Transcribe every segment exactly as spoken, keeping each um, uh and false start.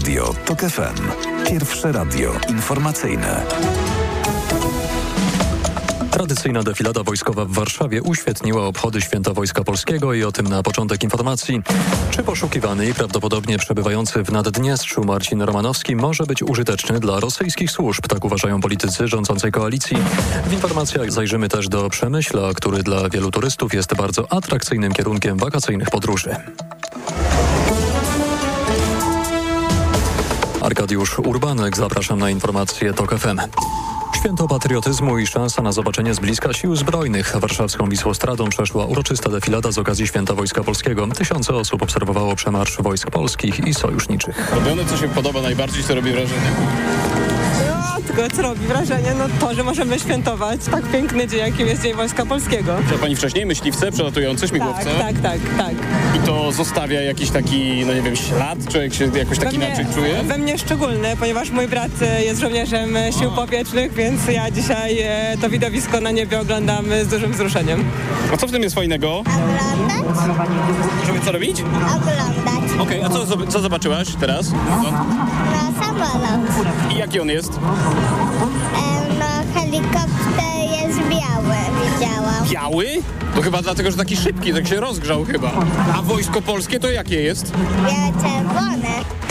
Radio TOK F M. Pierwsze radio informacyjne. Tradycyjna defilada wojskowa w Warszawie uświetniła obchody Święta Wojska Polskiego i o tym na początek informacji. Czy poszukiwany i prawdopodobnie przebywający w Naddniestrzu Marcin Romanowski może być użyteczny dla rosyjskich służb? Tak uważają politycy rządzącej koalicji. W informacjach zajrzymy też do Przemyśla, który dla wielu turystów jest bardzo atrakcyjnym kierunkiem wakacyjnych podróży. Arkadiusz Urbanek, zapraszam na informacje TOK F M. Święto patriotyzmu i szansa na zobaczenie z bliska sił zbrojnych. Warszawską Wisłostradą przeszła uroczysta defilada z okazji Święta Wojska Polskiego. Tysiące osób obserwowało przemarsz wojsk polskich i sojuszniczych. Robione, co się podoba najbardziej, co robi wrażenie? Tylko co robi wrażenie, no to, że możemy świętować tak piękny dzień, jakim jest Dzień Wojska Polskiego. Czy pani wcześniej myśliwce, przelatujące śmigłowce? Tak, tak, tak, tak. I to zostawia jakiś taki, no nie wiem, ślad? Człowiek się jakoś tak we mnie, inaczej czuje? We mnie szczególny, ponieważ mój brat jest żołnierzem sił powietrznych, więc ja dzisiaj to widowisko na niebie oglądam z dużym wzruszeniem. A co w tym jest fajnego? Oglądać. Możemy co robić? Oglądać. Okej, okay, a co, co zobaczyłaś teraz? No. No, samolot. I jaki on jest? E, no, helikopter jest biały, widziałam. Biały? To chyba dlatego, że taki szybki, tak się rozgrzał chyba. A wojsko polskie to jakie jest? Białe-czerwone.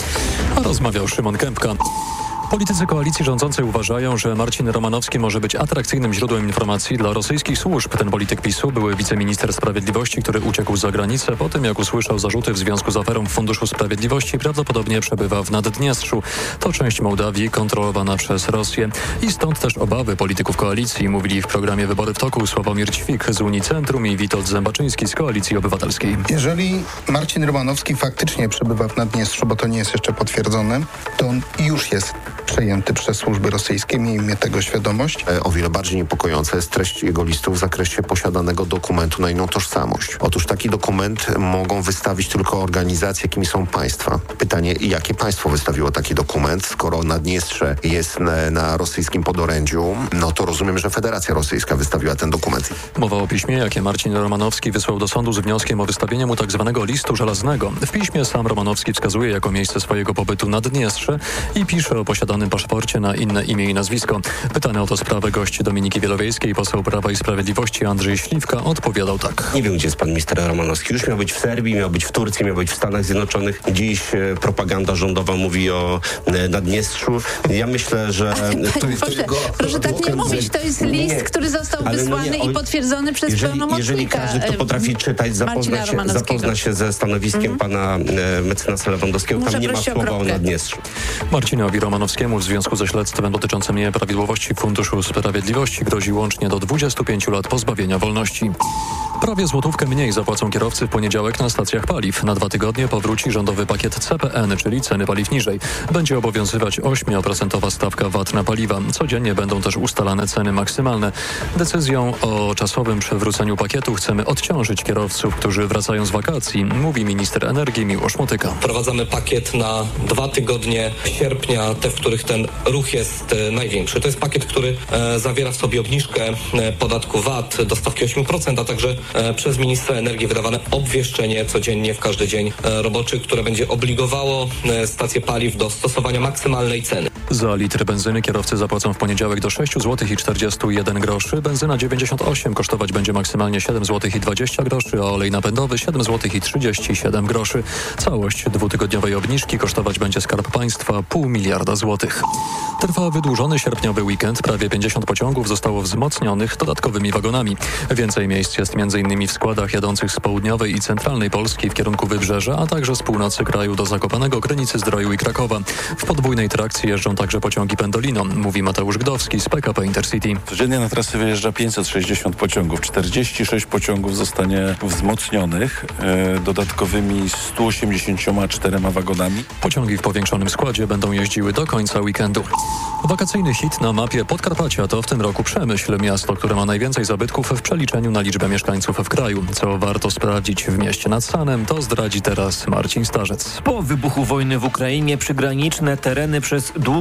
A rozmawiał Szymon Kępka. Politycy koalicji rządzącej uważają, że Marcin Romanowski może być atrakcyjnym źródłem informacji dla rosyjskich służb. Ten polityk PiSu, były wiceminister sprawiedliwości, który uciekł za granicę po tym, jak usłyszał zarzuty w związku z aferą w Funduszu Sprawiedliwości, prawdopodobnie przebywa w Naddniestrzu. To część Mołdawii kontrolowana przez Rosję. I stąd też obawy polityków koalicji, mówili w programie Wybory w toku Sławomir Ćwik z Unii Centrum i Witold Zębaczyński z Koalicji Obywatelskiej. Jeżeli Marcin Romanowski faktycznie przebywa w Naddniestrzu, bo to nie jest jeszcze potwierdzone, to on już jest przejęty przez służby rosyjskie. Miejmy tego świadomość. O wiele bardziej niepokojąca jest treść jego listu w zakresie posiadanego dokumentu na inną tożsamość. Otóż taki dokument mogą wystawić tylko organizacje, jakimi są państwa. Pytanie, jakie państwo wystawiło taki dokument? Skoro Naddniestrze jest na, na rosyjskim podorędziu, no to rozumiem, że Federacja Rosyjska wystawiła ten dokument. Mowa o piśmie, jakie Marcin Romanowski wysłał do sądu z wnioskiem o wystawienie mu tak zwanego listu żelaznego. W piśmie sam Romanowski wskazuje jako miejsce swojego pobytu Naddniestrze i pisze o posiadanym paszporcie na inne imię i nazwisko. Pytany o tę sprawę gość Dominiki Wielowiejskiej, poseł Prawa i Sprawiedliwości Andrzej Śliwka odpowiadał tak. Nie wiem, gdzie jest pan minister Romanowski. Już miał być w Serbii, miał być w Turcji, miał być w Stanach Zjednoczonych. Dziś e, propaganda rządowa mówi o e, Naddniestrzu. Ja myślę, że... To jest proszę, jego, proszę tak nie mówić. To jest list, nie, który został wysłany no nie, o, i potwierdzony przez jeżeli, pełnomocnika. Jeżeli każdy, kto potrafi czytać, zapozna się, zapozna się ze stanowiskiem mm. pana e, mecenasa Lewandowskiego, Muszę tam nie ma słowa o Naddniestrzu. Marcinowi Romanowskiemu w związku ze śledztwem dotyczącym nieprawidłowości w Funduszu Sprawiedliwości grozi łącznie do dwudziestu pięciu lat pozbawienia wolności. Prawie złotówkę mniej zapłacą kierowcy w poniedziałek na stacjach paliw. Na dwa tygodnie powróci rządowy pakiet C P N, czyli ceny paliw niżej. Będzie obowiązywać ośmioprocentowa stawka V A T na paliwa. Codziennie będą też ustalane ceny maksymalne. Decyzją o czasowym przywróceniu pakietu chcemy odciążyć kierowców, którzy wracają z wakacji, mówi minister energii Miłosz Motyka. Wprowadzamy pakiet na dwa tygodnie sierpnia, te, w których ten ruch jest e, największy. To jest pakiet, który e, zawiera w sobie obniżkę e, podatku V A T do stawki osiem procent, a także e, przez ministra energii wydawane obwieszczenie codziennie w każdy dzień e, roboczy, które będzie obligowało e, stacje paliw do stosowania maksymalnej ceny. Za litr benzyny kierowcy zapłacą w poniedziałek do sześć złotych i czterdzieści jeden groszy. Benzyna dziewięćdziesiąt osiem kosztować będzie maksymalnie siedem złotych i dwadzieścia groszy, a olej napędowy siedem złotych i trzydzieści siedem groszy. Całość dwutygodniowej obniżki kosztować będzie Skarb Państwa pół miliarda złotych. Trwa wydłużony sierpniowy weekend. Prawie pięćdziesiąt pociągów zostało wzmocnionych dodatkowymi wagonami. Więcej miejsc jest m.in. w składach jadących z południowej i centralnej Polski w kierunku Wybrzeża, a także z północy kraju do Zakopanego, Krynicy Zdroju i Krakowa. W podwójnej trakcji jeżdżą także pociągi Pendolino, mówi Mateusz Gdowski z P K P Intercity. Codziennie na trasy wyjeżdża pięćset sześćdziesiąt pociągów. czterdzieści sześć pociągów zostanie wzmocnionych e, dodatkowymi stu osiemdziesięcioma czterema wagonami. Pociągi w powiększonym składzie będą jeździły do końca weekendu. Wakacyjny hit na mapie Podkarpacia to w tym roku Przemyśl, miasto, które ma najwięcej zabytków w przeliczeniu na liczbę mieszkańców w kraju. Co warto sprawdzić w mieście nad Sanem, to zdradzi teraz Marcin Starzec. Po wybuchu wojny w Ukrainie przygraniczne tereny przez długi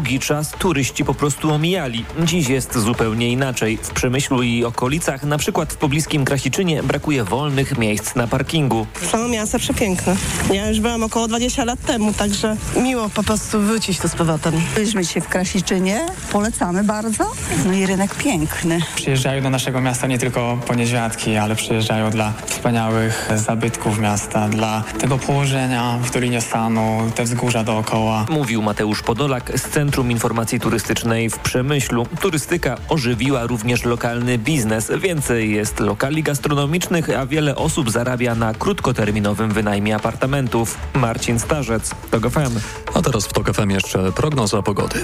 długi czas turyści po prostu omijali. Dziś jest zupełnie inaczej. W Przemyślu i okolicach, na przykład w pobliskim Krasiczynie, brakuje wolnych miejsc na parkingu. Samo miasto przepiękne. Ja już byłam około dwadzieścia lat temu, także miło po prostu wrócić tu z powrotem. Byliśmy dzisiaj w Krasiczynie, polecamy bardzo. No i rynek piękny. Przyjeżdżają do naszego miasta nie tylko po niedźwiadki, ale przyjeżdżają dla wspaniałych zabytków miasta, dla tego położenia w Dolinie Stanu, te wzgórza dookoła. Mówił Mateusz Podolak z Centrum Informacji Turystycznej w Przemyślu. Turystyka ożywiła również lokalny biznes. Więcej jest lokali gastronomicznych, a wiele osób zarabia na krótkoterminowym wynajmie apartamentów. Marcin Starzec, TOK F M. A teraz w TOK F M jeszcze prognoza pogody.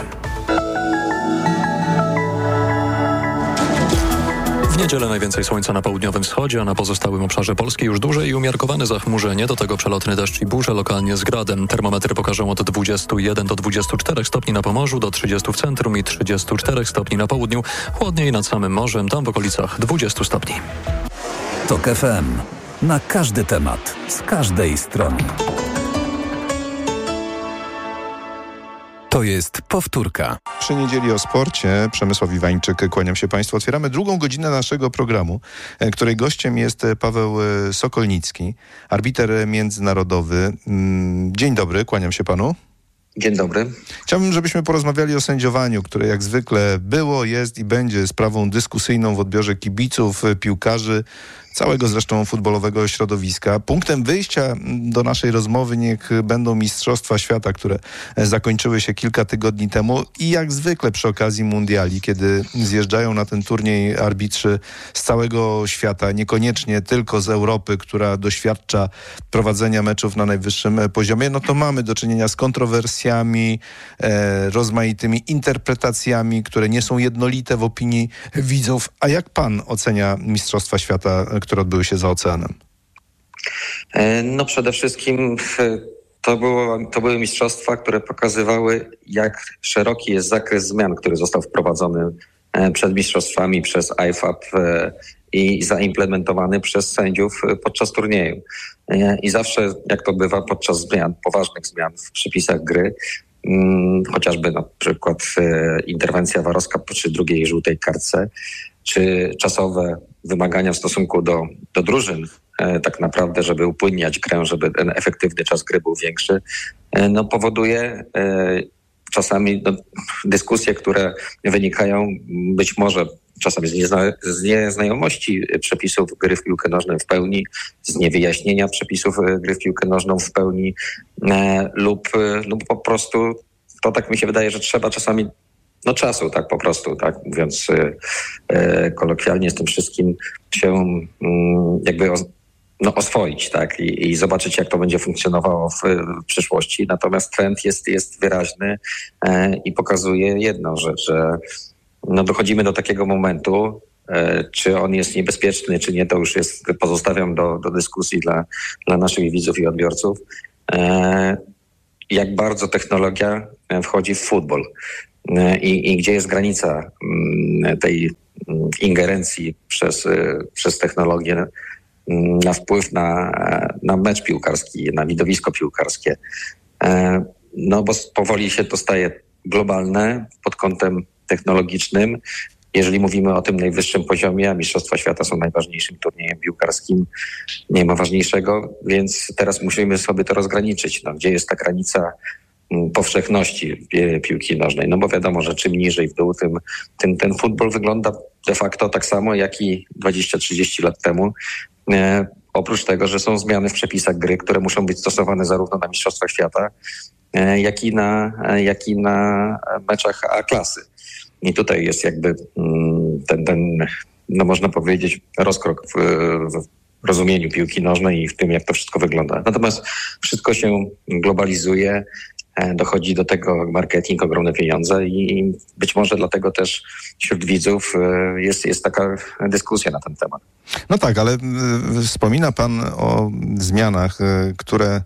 W niedzielę najwięcej słońca na południowym wschodzie, a na pozostałym obszarze Polski już duże i umiarkowane zachmurzenie, do tego przelotny deszcz i burze lokalnie z gradem. Termometry pokażą od dwudziestu jeden do dwudziestu czterech stopni na Pomorzu, do trzydziestu w centrum i trzydziestu czterech stopni na południu. Chłodniej nad samym morzem, tam w okolicach dwudziestu stopni. TOK F M. Na każdy temat, z każdej strony. To jest powtórka. Przy niedzieli o sporcie Przemysław Iwańczyk, kłaniam się Państwu. Otwieramy drugą godzinę naszego programu, której gościem jest Paweł Sokolnicki, arbiter międzynarodowy. Dzień dobry, kłaniam się Panu. Dzień dobry. Chciałbym, żebyśmy porozmawiali o sędziowaniu, które jak zwykle było, jest i będzie sprawą dyskusyjną w odbiorze kibiców, piłkarzy, całego zresztą futbolowego środowiska. Punktem wyjścia do naszej rozmowy niech będą Mistrzostwa Świata, które zakończyły się kilka tygodni temu i jak zwykle przy okazji mundiali, kiedy zjeżdżają na ten turniej arbitrzy z całego świata, niekoniecznie tylko z Europy, która doświadcza prowadzenia meczów na najwyższym poziomie, no to mamy do czynienia z kontrowersjami, e, rozmaitymi interpretacjami, które nie są jednolite w opinii widzów. A jak pan ocenia Mistrzostwa Świata, które odbyły się za oceanem? No przede wszystkim to, było, to były mistrzostwa, które pokazywały, jak szeroki jest zakres zmian, który został wprowadzony przed mistrzostwami przez I F A B i zaimplementowany przez sędziów podczas turnieju. I zawsze, jak to bywa podczas zmian, poważnych zmian w przepisach gry, chociażby na przykład interwencja warowska przy drugiej żółtej kartce, czy czasowe wymagania w stosunku do, do drużyn, e, tak naprawdę, żeby upłynniać grę, żeby ten efektywny czas gry był większy, e, no powoduje e, czasami no, dyskusje, które wynikają być może czasami z, niezna, z nieznajomości przepisów gry w piłkę nożną w pełni, z niewyjaśnienia przepisów gry w piłkę nożną w pełni e, lub, lub po prostu to tak mi się wydaje, że trzeba czasami No czasu, tak po prostu, tak mówiąc e, kolokwialnie, z tym wszystkim się mm, jakby os, no, oswoić, tak, I, i zobaczyć, jak to będzie funkcjonowało w, w przyszłości. Natomiast trend jest, jest wyraźny e, i pokazuje jedno, że, że no, dochodzimy do takiego momentu, e, czy on jest niebezpieczny, czy nie, to już jest, pozostawiam do, do dyskusji dla, dla naszych widzów i odbiorców, e, jak bardzo technologia wchodzi w futbol. I, I gdzie jest granica tej ingerencji przez, przez technologię na wpływ na, na mecz piłkarski, na widowisko piłkarskie. No bo powoli się to staje globalne pod kątem technologicznym. Jeżeli mówimy o tym najwyższym poziomie, a Mistrzostwa Świata są najważniejszym turniejem piłkarskim, nie ma ważniejszego, więc teraz musimy sobie to rozgraniczyć. No, gdzie jest ta granica powszechności piłki nożnej? No bo wiadomo, że czym niżej w dół, tym, tym ten futbol wygląda de facto tak samo, jak i dwadzieścia trzydzieści lat temu. E, oprócz tego, że są zmiany w przepisach gry, które muszą być stosowane zarówno na Mistrzostwach Świata, e, jak i na, e, jak i na meczach A-klasy. I tutaj jest jakby mm, ten, ten, no można powiedzieć, rozkrok w, w rozumieniu piłki nożnej i w tym, jak to wszystko wygląda. Natomiast wszystko się globalizuje, dochodzi do tego marketing, ogromne pieniądze i być może dlatego też wśród widzów jest, jest taka dyskusja na ten temat. No tak, ale wspomina pan o zmianach, które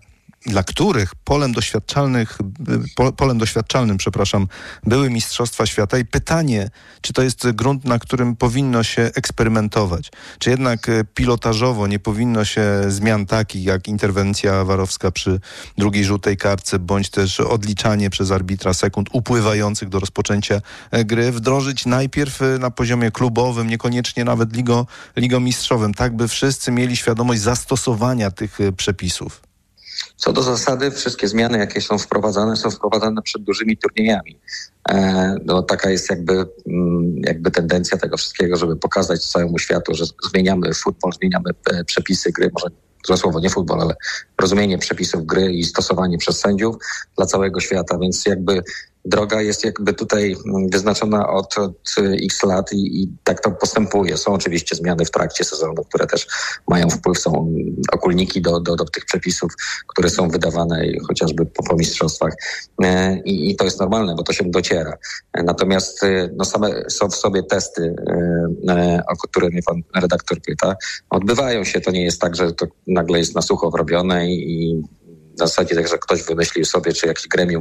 dla których polem doświadczalnych, polem doświadczalnym, przepraszam, były Mistrzostwa Świata i pytanie, czy to jest grunt, na którym powinno się eksperymentować, czy jednak pilotażowo nie powinno się zmian takich jak interwencja warowska przy drugiej żółtej kartce, bądź też odliczanie przez arbitra sekund upływających do rozpoczęcia gry, wdrożyć najpierw na poziomie klubowym, niekoniecznie nawet ligo, ligomistrzowym, tak by wszyscy mieli świadomość zastosowania tych przepisów. Co do zasady, wszystkie zmiany, jakie są wprowadzane, są wprowadzane przed dużymi turniejami. E, no, taka jest jakby, jakby tendencja tego wszystkiego, żeby pokazać całemu światu, że zmieniamy futbol, zmieniamy przepisy gry, może złe słowo, nie futbol, ale rozumienie przepisów gry i stosowanie przez sędziów dla całego świata, więc jakby droga jest jakby tutaj wyznaczona od, od x lat i, i tak to postępuje. Są oczywiście zmiany w trakcie sezonu, które też mają wpływ, są okulniki do, do, do tych przepisów, które są wydawane chociażby po, po mistrzostwach I, i to jest normalne, bo to się dociera. Natomiast no same są w sobie testy, o które mnie pan redaktor pyta, odbywają się. To nie jest tak, że to nagle jest na sucho robione i, i na zasadzie tak, że ktoś wymyślił sobie, czy jakieś gremium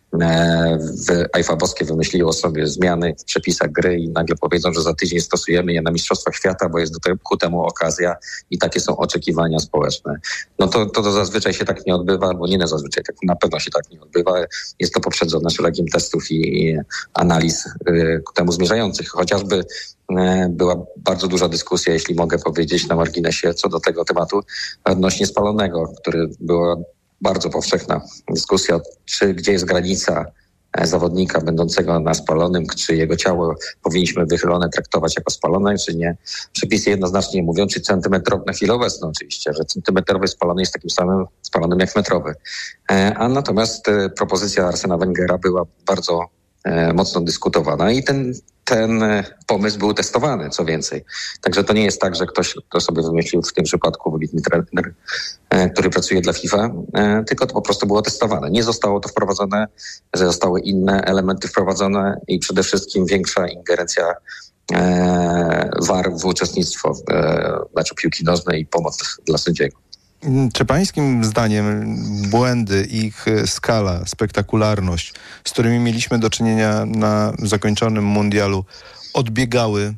w A I F A boskie wymyśliło sobie zmiany w przepisach gry i nagle powiedzą, że za tydzień stosujemy je na Mistrzostwach Świata, bo jest do tego, ku temu okazja i takie są oczekiwania społeczne. No to, to, to zazwyczaj się tak nie odbywa, albo nie na zazwyczaj, tak na pewno się tak nie odbywa. Jest to poprzedzone szeregiem testów i, i analiz y, ku temu zmierzających. Chociażby była bardzo duża dyskusja, jeśli mogę powiedzieć, na marginesie co do tego tematu odnośnie spalonego, który była bardzo powszechna dyskusja, czy gdzie jest granica zawodnika będącego na spalonym, czy jego ciało powinniśmy wychylone traktować jako spalone, czy nie. Przepisy jednoznacznie mówią, czy centymetrowy, na chwilę obecną oczywiście, że centymetrowy spalony jest takim samym spalonym jak metrowy. A natomiast propozycja Arsena Wengera była bardzo mocno dyskutowana i ten ten pomysł był testowany, co więcej. Także to nie jest tak, że ktoś to sobie wymyślił, w tym przypadku wybitny trener, który pracuje dla FIFA, tylko to po prostu było testowane. Nie zostało to wprowadzone, że zostały inne elementy wprowadzone i przede wszystkim większa ingerencja V A R w uczestnictwo w meczu piłki nożnej i pomoc dla sędziego. Czy pańskim zdaniem błędy, ich skala, spektakularność, z którymi mieliśmy do czynienia na zakończonym mundialu, odbiegały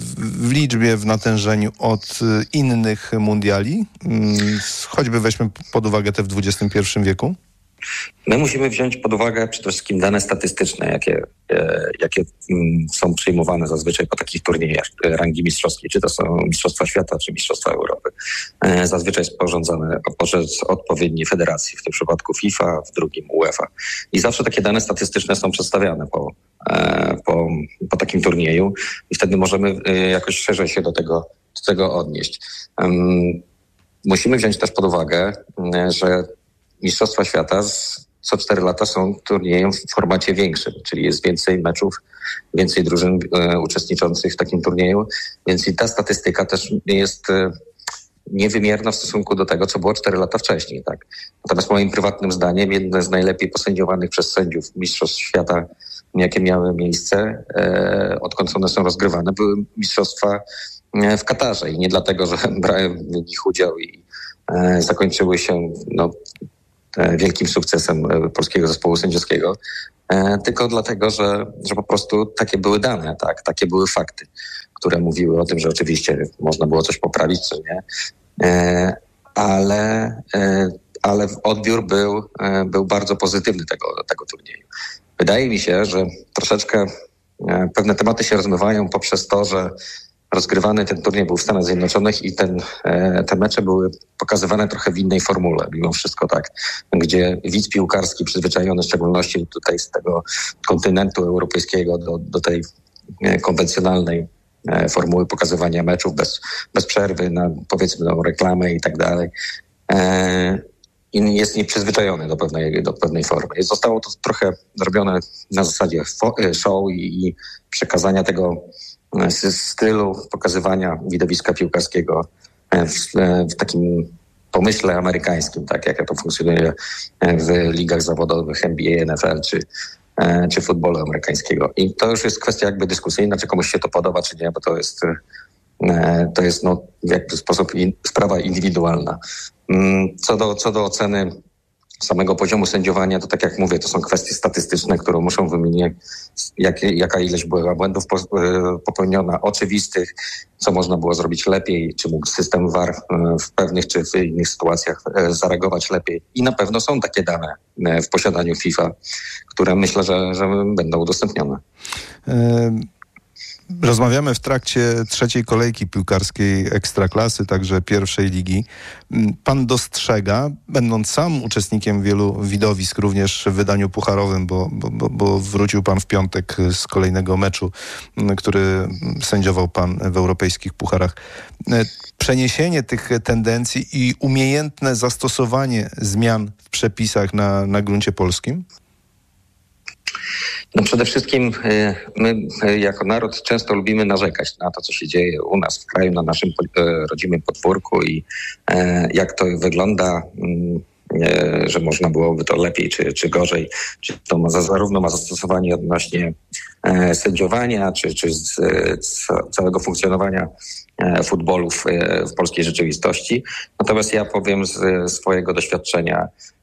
w liczbie, w natężeniu od innych mundiali? Choćby weźmy pod uwagę te w dwudziestym pierwszym wieku? My musimy wziąć pod uwagę przede wszystkim dane statystyczne, jakie, e, jakie m, są przyjmowane zazwyczaj po takich turniejach rangi mistrzowskiej, czy to są Mistrzostwa Świata, czy Mistrzostwa Europy. E, zazwyczaj sporządzane przez odpowiednie federacje, w tym przypadku FIFA, w drugim UEFA. I zawsze takie dane statystyczne są przedstawiane po, e, po, po takim turnieju i wtedy możemy e, jakoś szerzej się do tego, do tego odnieść. E, musimy wziąć też pod uwagę, e, że Mistrzostwa Świata z, co cztery lata są turniejem w formacie większym, czyli jest więcej meczów, więcej drużyn e, uczestniczących w takim turnieju, więc i ta statystyka też jest e, niewymierna w stosunku do tego, co było cztery lata wcześniej. Tak? Natomiast moim prywatnym zdaniem jedne z najlepiej posędziowanych przez sędziów Mistrzostw Świata, jakie miały miejsce, e, odkąd one są rozgrywane, były Mistrzostwa w Katarze i nie dlatego, że brałem w nich udział i e, zakończyły się no, wielkim sukcesem polskiego zespołu sędziowskiego, e, tylko dlatego, że, że po prostu takie były dane, tak, takie były fakty, które mówiły o tym, że oczywiście można było coś poprawić, czy nie, e, ale, e, ale odbiór był, e, był bardzo pozytywny tego, tego turnieju. Wydaje mi się, że troszeczkę e, pewne tematy się rozmywają poprzez to, że rozgrywany ten turniej był w Stanach Zjednoczonych i ten, e, te mecze były pokazywane trochę w innej formule, mimo wszystko tak, gdzie widz piłkarski przyzwyczajony w szczególności tutaj z tego kontynentu europejskiego do, do tej e, konwencjonalnej e, formuły pokazywania meczów bez, bez przerwy na powiedzmy no, reklamę i tak dalej. E, I jest nieprzyzwyczajony do pewnej, do pewnej formy. Zostało to trochę zrobione na zasadzie show i, i przekazania tego stylu pokazywania widowiska piłkarskiego w, w takim pomyśle amerykańskim, tak jak to funkcjonuje w ligach zawodowych N B A, N F L czy, czy futbolu amerykańskiego. I to już jest kwestia jakby dyskusyjna, czy komuś się to podoba, czy nie, bo to jest, to jest no, w jakiś sposób in, sprawa indywidualna. Co do, co do oceny samego poziomu sędziowania, to tak jak mówię, to są kwestie statystyczne, które muszą wymienić, jak, jaka ileś była błędów popełniona, oczywistych, co można było zrobić lepiej, czy mógł system V A R w pewnych czy w innych sytuacjach zareagować lepiej. I na pewno są takie dane w posiadaniu FIFA, które myślę, że, że będą udostępnione. Rozmawiamy w trakcie trzeciej kolejki piłkarskiej Ekstraklasy, także pierwszej ligi. Pan dostrzega, będąc sam uczestnikiem wielu widowisk, również w wydaniu pucharowym, bo, bo, bo wrócił pan w piątek z kolejnego meczu, który sędziował pan w europejskich pucharach. Przeniesienie tych tendencji i umiejętne zastosowanie zmian w przepisach na, na gruncie polskim? No przede wszystkim my jako naród często lubimy narzekać na to, co się dzieje u nas w kraju, na naszym rodzimym podwórku i jak to wygląda, że można byłoby to lepiej czy, czy gorzej, czy to ma, zarówno ma zastosowanie odnośnie sędziowania, czy, czy z, z całego funkcjonowania futbolu w, w polskiej rzeczywistości. Natomiast ja powiem z swojego doświadczenia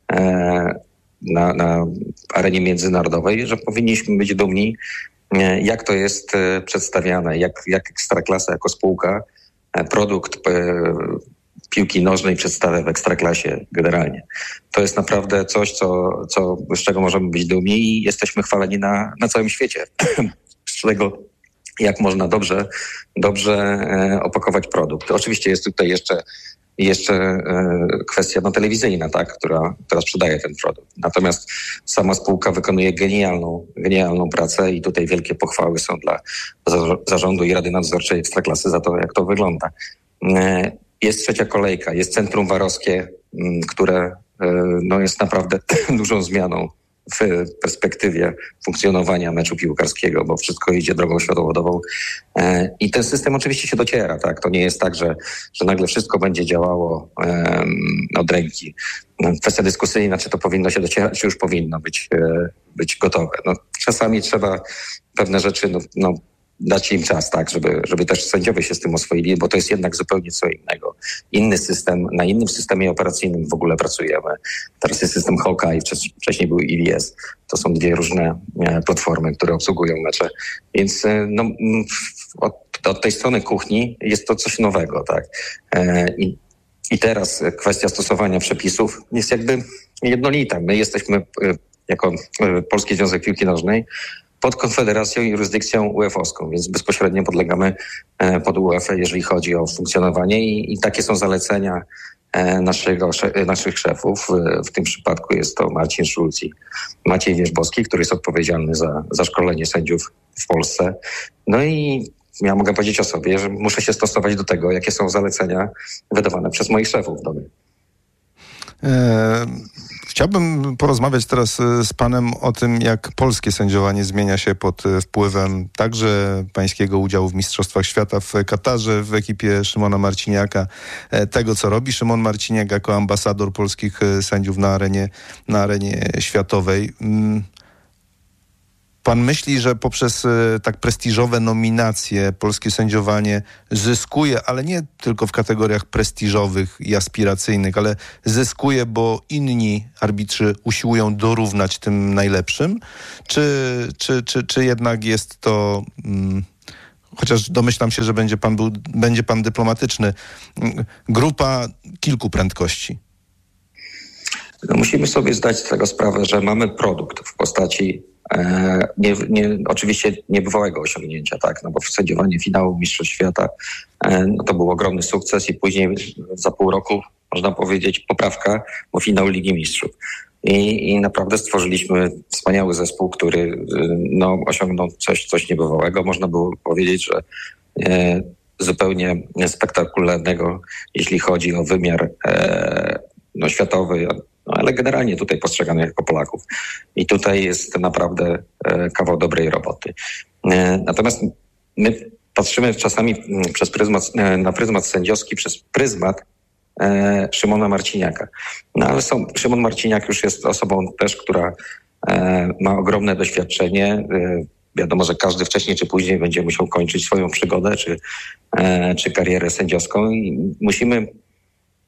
Na, na arenie międzynarodowej, że powinniśmy być dumni, jak to jest przedstawiane, jak, jak Ekstraklasa jako spółka produkt piłki nożnej przedstawia w Ekstraklasie generalnie. To jest naprawdę coś, co, co, z czego możemy być dumni i jesteśmy chwaleni na, na całym świecie. Z czego jak można dobrze, dobrze opakować produkt. Oczywiście jest tutaj jeszcze I jeszcze e, kwestia no, telewizyjna, tak, która, która sprzedaje ten produkt. Natomiast sama spółka wykonuje genialną, genialną pracę i tutaj wielkie pochwały są dla za, zarządu i Rady Nadzorczej Ekstraklasy za to, jak to wygląda. E, jest trzecia kolejka, jest Centrum Warowskie, m, które e, no, jest naprawdę dużą zmianą w perspektywie funkcjonowania meczu piłkarskiego, bo wszystko idzie drogą światłowodową. I ten system oczywiście się dociera, tak? To nie jest tak, że, że nagle wszystko będzie działało um, od ręki. Kwestia dyskusyjna, czy to powinno się docierać, czy już powinno być, być gotowe. No, czasami trzeba pewne rzeczy no, no, dać im czas, tak, żeby, żeby też sędziowie się z tym oswoili, bo to jest jednak zupełnie co innego. Inny system, na innym systemie operacyjnym w ogóle pracujemy. Teraz jest system Hawkeye, wcześniej był I V S. To są dwie różne platformy, które obsługują mecze. Więc no, od, od tej strony kuchni jest to coś nowego, tak. I, i teraz kwestia stosowania przepisów jest jakby jednolita. My jesteśmy jako Polski Związek Piłki Nożnej pod konfederacją i jurysdykcją U E F owską, więc bezpośrednio podlegamy pod U E F, jeżeli chodzi o funkcjonowanie i, i takie są zalecenia naszego, naszych szefów. W tym przypadku jest to Marcin Szulc i Maciej Wierzbowski, który jest odpowiedzialny za, za szkolenie sędziów w Polsce. No i ja mogę powiedzieć o sobie, że muszę się stosować do tego, jakie są zalecenia wydawane przez moich szefów w domu. E- Chciałbym porozmawiać teraz z panem o tym, jak polskie sędziowanie zmienia się pod wpływem także pańskiego udziału w Mistrzostwach Świata w Katarze w ekipie Szymona Marciniaka, tego co robi Szymon Marciniak jako ambasador polskich sędziów na arenie, na arenie światowej. Pan myśli, że poprzez tak prestiżowe nominacje polskie sędziowanie zyskuje, ale nie tylko w kategoriach prestiżowych i aspiracyjnych, ale zyskuje, bo inni arbitrzy usiłują dorównać tym najlepszym? Czy, czy, czy, czy jednak jest to... Hmm, chociaż domyślam się, że będzie pan, był, będzie pan dyplomatyczny, grupa kilku prędkości? No musimy sobie zdać z tego sprawę, że mamy produkt w postaci e, nie, nie, oczywiście niebywałego osiągnięcia, tak, no bo sędziowanie finału Mistrzostw Świata e, no to był ogromny sukces i później za pół roku można powiedzieć poprawka, bo finał Ligi Mistrzów. I, i naprawdę stworzyliśmy wspaniały zespół, który no, osiągnął coś, coś niebywałego. Można było powiedzieć, że e, zupełnie spektakularnego, jeśli chodzi o wymiar e, no, światowy, no, ale generalnie tutaj postrzegamy jako Polaków. I tutaj jest naprawdę e, kawał dobrej roboty. E, natomiast my patrzymy czasami przez pryzmat, e, na pryzmat sędziowski, przez pryzmat e, Szymona Marciniaka. No ale są, Szymon Marciniak już jest osobą też, która e, ma ogromne doświadczenie. E, wiadomo, że każdy wcześniej czy później będzie musiał kończyć swoją przygodę czy, e, czy karierę sędziowską i musimy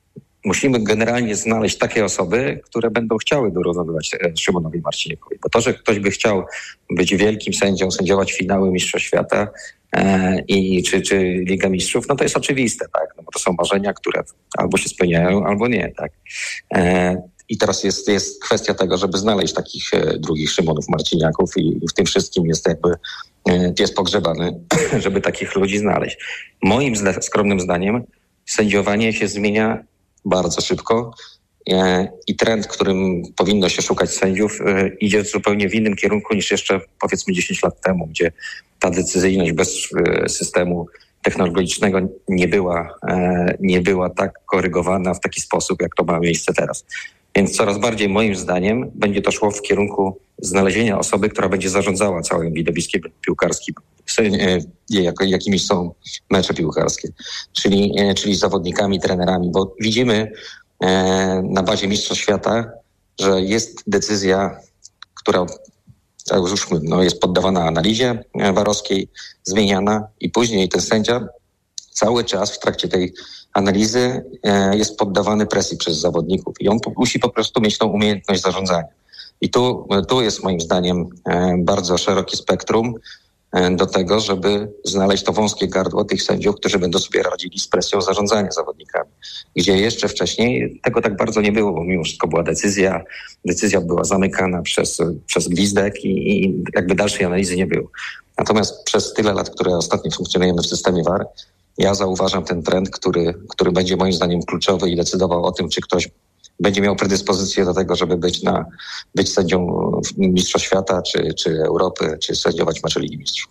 musimy generalnie znaleźć takie osoby, które będą chciały dorównywać Szymonowi Marcinikowi. Bo to, że ktoś by chciał być wielkim sędzią, sędziować finały Mistrzostw Świata e, i, czy, czy Liga Mistrzów, no to jest oczywiste, tak? No bo to są marzenia, które albo się spełniają, albo nie, tak? E, I teraz jest, jest kwestia tego, żeby znaleźć takich e, drugich Szymonów Marciniaków i, i w tym wszystkim jest jakby e, pies pogrzebany, żeby takich ludzi znaleźć. Moim zda- skromnym zdaniem sędziowanie się zmienia bardzo szybko e, i trend, którym powinno się szukać sędziów, e, idzie zupełnie w innym kierunku niż jeszcze powiedzmy dziesięć lat temu, gdzie ta decyzyjność bez e, systemu technologicznego nie była, e, nie była tak korygowana w taki sposób, jak to ma miejsce teraz. Więc coraz bardziej moim zdaniem będzie to szło w kierunku znalezienia osoby, która będzie zarządzała całym widowiskiem piłkarskim, jakimi są mecze piłkarskie, czyli, czyli zawodnikami, trenerami, bo widzimy na bazie Mistrzostw Świata, że jest decyzja, która już no, jest poddawana analizie warowskiej, zmieniana i później ten sędzia cały czas w trakcie tej analizy jest poddawany presji przez zawodników i on musi po prostu mieć tą umiejętność zarządzania. I tu, tu jest moim zdaniem bardzo szerokie spektrum do tego, żeby znaleźć to wąskie gardło tych sędziów, którzy będą sobie radzili z presją zarządzania zawodnikami. Gdzie jeszcze wcześniej tego tak bardzo nie było, bo mimo wszystko była decyzja, decyzja była zamykana przez, przez gwizdek i, i jakby dalszej analizy nie było. Natomiast przez tyle lat, które ostatnio funkcjonujemy w systemie V A R, ja zauważam ten trend, który, który będzie moim zdaniem kluczowy i decydował o tym, czy ktoś będzie miał predyspozycję do tego, żeby być na być sędzią Mistrzostw Świata, czy, czy Europy, czy sędziować mecze Ligi Mistrzów.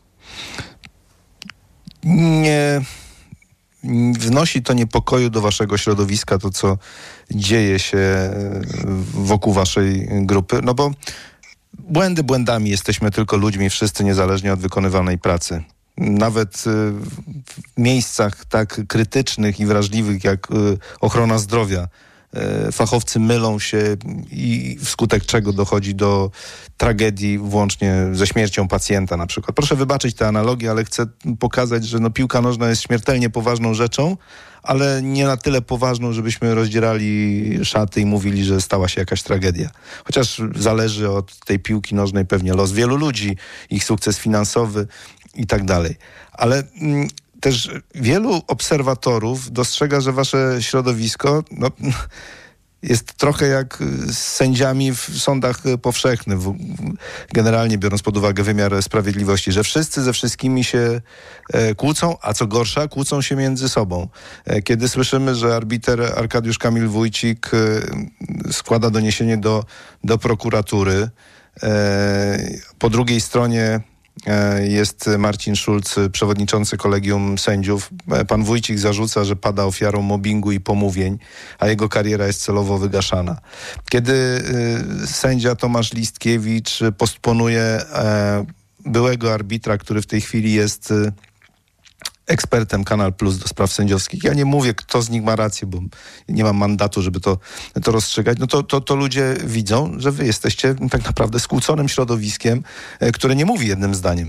Nie wnosi to niepokoju do waszego środowiska, to co dzieje się wokół waszej grupy? No bo błędy błędami, jesteśmy tylko ludźmi, wszyscy niezależnie od wykonywanej pracy. Nawet w miejscach tak krytycznych i wrażliwych jak ochrona zdrowia fachowcy mylą się i wskutek czego dochodzi do tragedii włącznie ze śmiercią pacjenta na przykład. Proszę wybaczyć tę analogię, ale chcę pokazać, że no, piłka nożna jest śmiertelnie poważną rzeczą, ale nie na tyle poważną, żebyśmy rozdzierali szaty i mówili, że stała się jakaś tragedia. Chociaż zależy od tej piłki nożnej pewnie los wielu ludzi, ich sukces finansowy i tak dalej. Ale mm, też wielu obserwatorów dostrzega, że wasze środowisko no, jest trochę jak z sędziami w sądach powszechnych, generalnie biorąc pod uwagę wymiar sprawiedliwości, że wszyscy ze wszystkimi się kłócą, a co gorsza, kłócą się między sobą. Kiedy słyszymy, że arbiter Arkadiusz Kamil Wójcik składa doniesienie do, do prokuratury, po drugiej stronie jest Marcin Szulc, przewodniczący kolegium sędziów. Pan Wójcik zarzuca, że pada ofiarą mobbingu i pomówień, a jego kariera jest celowo wygaszana. Kiedy y, sędzia Tomasz Listkiewicz postponuje y, byłego arbitra, który w tej chwili jest y, ekspertem Kanal Plus do spraw sędziowskich. Ja nie mówię, kto z nich ma rację, bo nie mam mandatu, żeby to, to rozstrzygać. No to, to, to ludzie widzą, że wy jesteście tak naprawdę skłóconym środowiskiem, które nie mówi jednym zdaniem.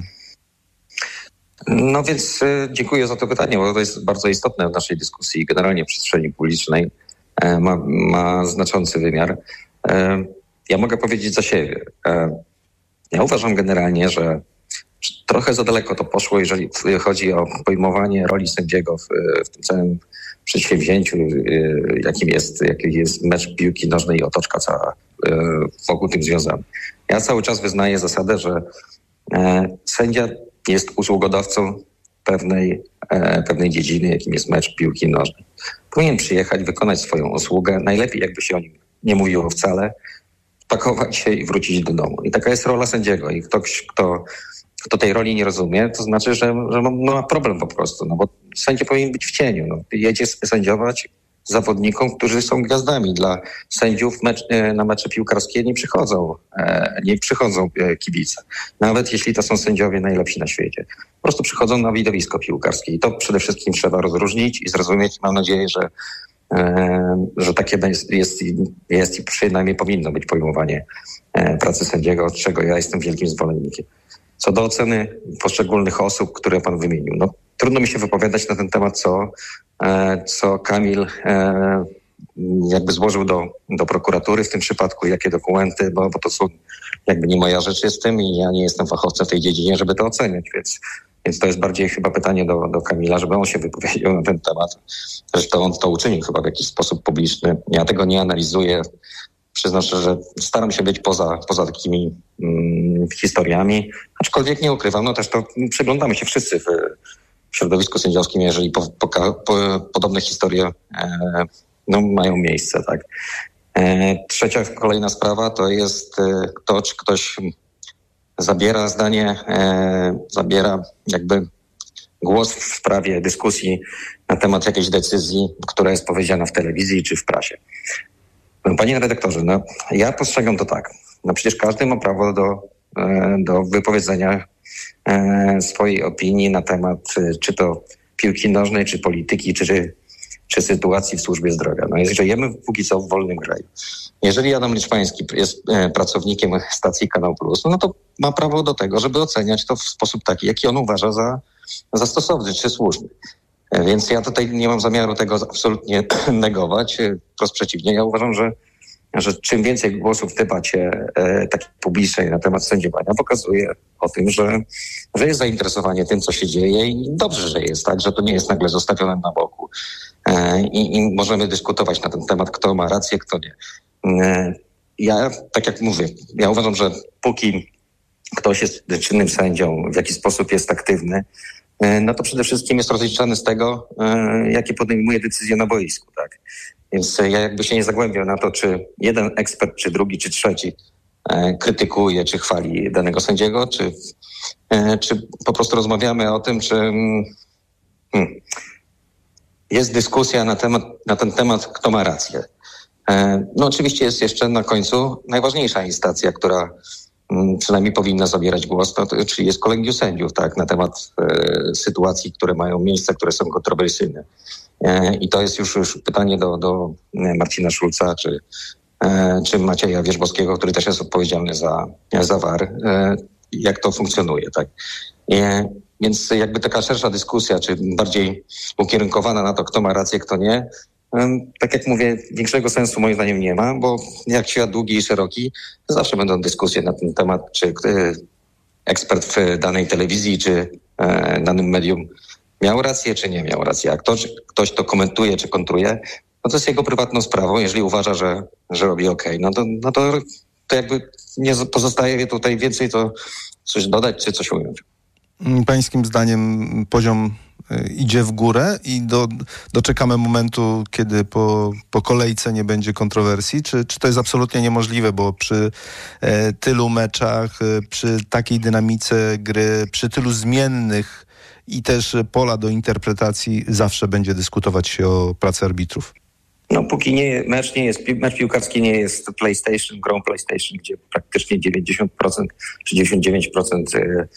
No więc y, dziękuję za to pytanie, bo to jest bardzo istotne w naszej dyskusji, generalnie w przestrzeni publicznej. E, ma, ma znaczący wymiar. E, ja mogę powiedzieć za siebie. E, ja uważam generalnie, że trochę za daleko to poszło, jeżeli chodzi o pojmowanie roli sędziego w, w tym całym przedsięwzięciu, jakim jest, jakim jest mecz piłki nożnej i otoczka cała wokół tym związana. Ja cały czas wyznaję zasadę, że sędzia jest usługodawcą pewnej, pewnej dziedziny, jakim jest mecz piłki nożnej. Powinien przyjechać, wykonać swoją usługę, najlepiej jakby się o nim nie mówiło wcale, pakować się i wrócić do domu. I taka jest rola sędziego. I ktoś, kto Kto tej roli nie rozumie, to znaczy, że, że ma problem po prostu, no bo sędzia powinien być w cieniu. No. Jedzie sędziować zawodnikom, którzy są gwiazdami. Dla sędziów mecz, na mecze piłkarskie nie przychodzą, nie przychodzą kibice. Nawet jeśli to są sędziowie najlepsi na świecie. Po prostu przychodzą na widowisko piłkarskie. I to przede wszystkim trzeba rozróżnić i zrozumieć. Mam nadzieję, że, że takie jest, jest i przynajmniej powinno być pojmowanie pracy sędziego, od czego ja jestem wielkim zwolennikiem. Co do oceny poszczególnych osób, które pan wymienił, no trudno mi się wypowiadać na ten temat, co, co Kamil jakby złożył do, do prokuratury w tym przypadku, jakie dokumenty, bo, bo to są jakby nie moja rzecz jest w tym i ja nie jestem fachowcem w tej dziedzinie, żeby to oceniać, więc, więc to jest bardziej chyba pytanie do, do Kamila, żeby on się wypowiedział na ten temat. Zresztą on to uczynił chyba w jakiś sposób publiczny. Ja tego nie analizuję. Przyznam szczerze, że staram się być poza, poza takimi mm, historiami, aczkolwiek nie ukrywam, no też to przyglądamy się wszyscy w, w środowisku sędziowskim, jeżeli po, po, po, podobne historie e, no, mają miejsce, tak. E, trzecia kolejna sprawa to jest e, to, czy ktoś zabiera zdanie, e, zabiera jakby głos w sprawie dyskusji na temat jakiejś decyzji, która jest powiedziana w telewizji czy w prasie. Panie redaktorze, no, ja postrzegam to tak. No przecież każdy ma prawo do, do wypowiedzenia swojej opinii na temat czy to piłki nożnej, czy polityki, czy, czy sytuacji w służbie zdrowia. No jest, żyjemy póki co w wolnym kraju. Jeżeli Adam Liczpański jest pracownikiem stacji Kanał Plus, no to ma prawo do tego, żeby oceniać to w sposób taki, jaki on uważa za, za stosowny czy słuszny. Więc ja tutaj nie mam zamiaru tego absolutnie negować. Wprost przeciwnie, ja uważam, że, że czym więcej głosów w debacie e, takiej publicznej na temat sędziowania pokazuje o tym, że, że jest zainteresowanie tym, co się dzieje i dobrze, że jest, tak, że to nie jest nagle zostawione na boku. E, i, I możemy dyskutować na ten temat, kto ma rację, kto nie. E, ja, tak jak mówię, ja uważam, że póki ktoś jest czynnym sędzią, w jaki sposób jest aktywny, no to przede wszystkim jest rozliczany z tego, jakie podejmuje decyzje na boisku, tak. Więc ja jakby się nie zagłębiał na to, czy jeden ekspert, czy drugi, czy trzeci krytykuje, czy chwali danego sędziego, czy, czy po prostu rozmawiamy o tym, czy hmm, jest dyskusja na temat, na ten temat, kto ma rację. No oczywiście jest jeszcze na końcu najważniejsza instancja, która przynajmniej powinna zabierać głos, to, to, czyli jest kolegium sędziów, tak, na temat e, sytuacji, które mają miejsce, które są kontrowersyjne. E, I to jest już, już pytanie do, do Marcina Szulca, czy, e, czy Macieja Wierzbowskiego, który też jest odpowiedzialny za, za V A R, e, jak to funkcjonuje, tak. E, więc jakby taka szersza dyskusja, czy bardziej ukierunkowana na to, kto ma rację, kto nie, tak jak mówię, większego sensu moim zdaniem nie ma, bo jak świat długi i szeroki, zawsze będą dyskusje na ten temat, czy ekspert w danej telewizji, czy danym medium miał rację, czy nie miał racji. A ktoś, ktoś to komentuje, czy kontruje, no to jest jego prywatną sprawą. Jeżeli uważa, że, że robi okej, okay, no to, no to, to jakby nie pozostaje tutaj więcej to coś dodać, czy coś ująć. Pańskim zdaniem poziom idzie w górę i do, doczekamy momentu, kiedy po, po kolejce nie będzie kontrowersji? Czy, czy to jest absolutnie niemożliwe, bo przy e, tylu meczach, e, przy takiej dynamice gry, przy tylu zmiennych i też pola do interpretacji zawsze będzie dyskutować się o pracy arbitrów? No póki nie, mecz nie jest, mecz piłkarski nie jest PlayStation, grą PlayStation, gdzie praktycznie dziewięćdziesiąt procent czy dziewięćdziesiąt dziewięć procent